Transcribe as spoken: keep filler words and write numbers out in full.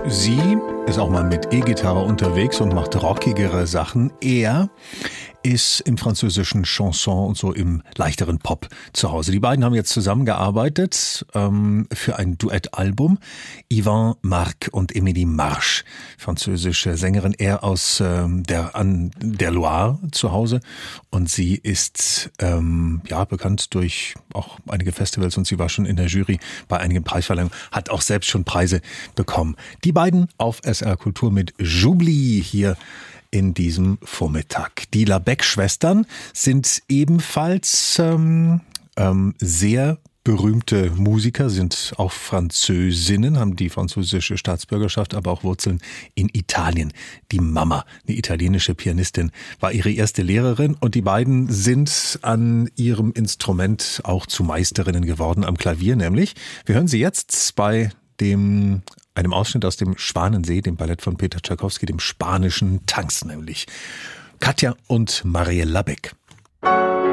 Sie ist auch mal mit E-Gitarre unterwegs und macht rockigere Sachen. Er ist im französischen Chanson und so im leichteren Pop zu Hause. Die beiden haben jetzt zusammengearbeitet ähm, für ein Duettalbum. Yvan Marc und Emilie Marche, französische Sängerin. Er aus ähm, der, an der Loire zu Hause und sie ist ähm, ja bekannt durch auch einige Festivals und sie war schon in der Jury bei einigen Preisverleihungen, hat auch selbst schon Preise bekommen. Die beiden auf S R Kultur mit J'oublie hier in diesem Vormittag. Die Labec-Schwestern sind ebenfalls ähm, ähm, sehr berühmte Musiker, sind auch Französinnen, haben die französische Staatsbürgerschaft, aber auch Wurzeln in Italien. Die Mama, eine italienische Pianistin, war ihre erste Lehrerin und die beiden sind an ihrem Instrument auch zu Meisterinnen geworden, am Klavier nämlich. Wir hören sie jetzt bei dem einem Ausschnitt aus dem Schwanensee, dem Ballett von Peter Tschaikowski, dem spanischen Tanz nämlich. Katja und Marielle Labec.